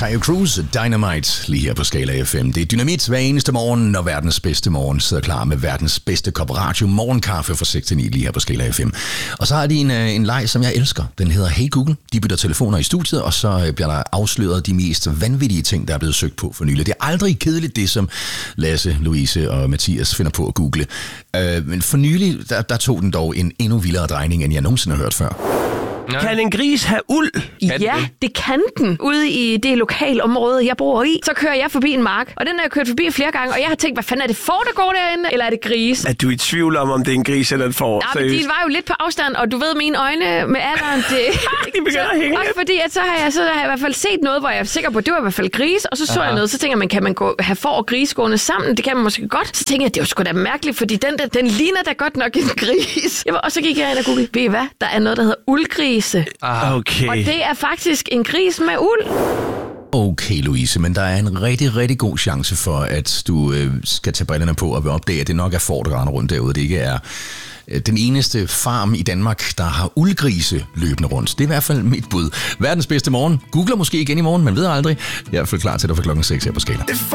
Tayo Cruz, Dynamite, lige her på Skala FM. Det er dynamit hver eneste morgen, når verdens bedste morgen sidder klar med verdens bedste korporatio morgenkaffe fra 6 til 9 lige her på Skala FM. Og så har de en leg, som jeg elsker. Den hedder Hey Google. De bytter telefoner i studiet, og så bliver der afsløret de mest vanvittige ting, der er blevet søgt på for nylig. Det er aldrig kedeligt, det som Lasse, Louise og Mathias finder på at google. Men for nylig, der tog den dog en endnu vildere drejning, end jeg nogensinde har hørt før. Kan en gris have uld? Ja, det kan den. Ude i det lokale område, jeg bor i, så kører jeg forbi en mark. Og den har jeg kørt forbi flere gange, og jeg har tænkt, hvad fanden er det får, der går derinde? Eller er det gris? Er du i tvivl om det er en gris eller en får? Nej, men de var jo lidt på afstand, og du ved, mine øjne med alderen, det... de begynder at hænge. Også fordi, at så har jeg i hvert fald set noget, hvor jeg er sikker på, at det var i hvert fald gris, og så jeg noget, så tænker man, kan man have får og gris gående sammen? Det kan man måske godt. Så tænker jeg, det er jo sgu da mærkeligt, fordi den ligner da godt nok en gris. Og så gik jeg ind og googlede, ved I hvad? Der er noget, der hedder uldgrise. Okay. Og det er faktisk en gris med uld. Okay, Louise, men der er en rigtig, rigtig god chance for, at du skal tage brillerne på og vil opdage, at det nok er får, der render rundt derude. Det ikke er den eneste farm i Danmark, der har uldgrise løbende rundt. Det er i hvert fald mit bud. Verdens bedste morgen. Googler måske igen i morgen, man ved aldrig. Jeg er i hvert fald klar til dig for klokken 6 her på Skala.